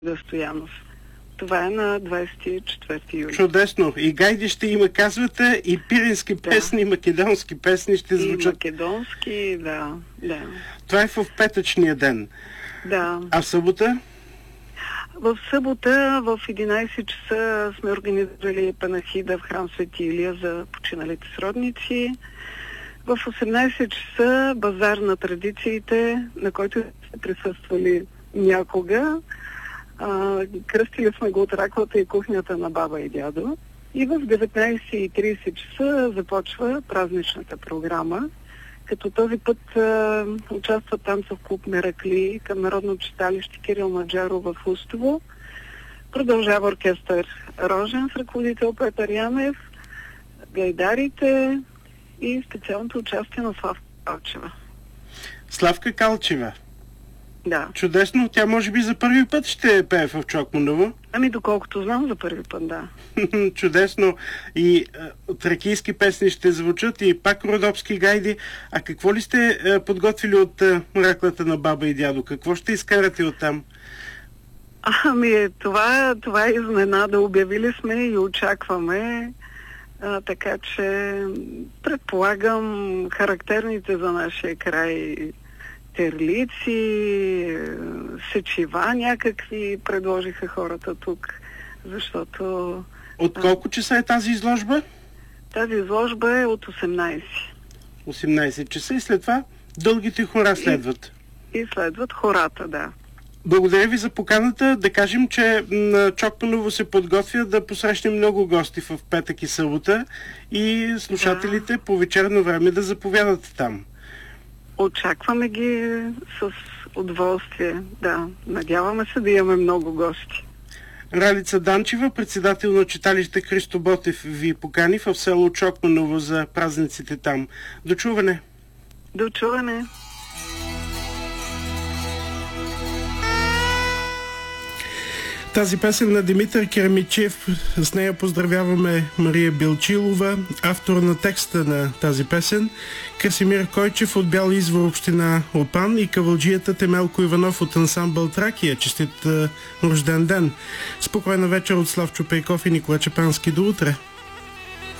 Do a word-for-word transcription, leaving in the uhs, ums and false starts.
Да, Стоянов. Това е на двадесет и четвърти юли. Чудесно. И гайди ще има, казвате, и пирински да. песни, и македонски песни ще звучат. И македонски, да, да. Това е в петъчния ден. Да. А в събота? В събота в единадесет часа сме организирали панахида в храм Свети Илия за починалите сродници. В осемнадесет часа базар на традициите, на който сте присъствали някога. А, кръстили сме го от раклата и кухнята на баба и дядо. И в деветнадесет и тридесет часа започва празничната програма, като този път а, участва танцов клуб Меракли към Народно читалище Кирил Маджаров в Устово. Продължава оркестър Рожен с ръководител Петър Янев, гайдарите и специалното участие на Славка Калчева. Славка Калчева. Да. Чудесно. Тя може би за първи път ще пее в Чокманово. Ами доколкото знам, за първи път, да. Чудесно. И а, тракийски песни ще звучат и пак родопски гайди. А какво ли сте а, подготвили от а, раклата на баба и дядо? Какво ще изкарате оттам? Ами това, това е изненада. Обявили сме и очакваме. А, така че предполагам характерните за нашия край терлици, сечива някакви предложиха хората тук, защото... От колко часа е тази изложба? Тази изложба е от осемнадесет. осемнадесет часа и след това дългите хора следват. И, и следват хората, да. Благодаря ви за поканата. Да кажем, че на Чокманово се подготвя да посрещне много гости в петък и събота и слушателите да. По вечерно време да заповядат там. Очакваме ги с удоволствие, да. Надяваме се да имаме много гости. Ралица Данчева, председател на читалище Христо Ботев, ви покани в село Чокманово за празниците там. До чуване! До чуване! Тази песен на Димитър Кермичев, с нея поздравяваме Мария Билчилова, автор на текста на тази песен, Красимир Койчев от Бял извор, община Опан, и кавалджията Темелко Иванов от ансамбъл Тракия. Честит рожден ден! Спокойна вечер от Славчо Пейков и Никола Чепански. До утре!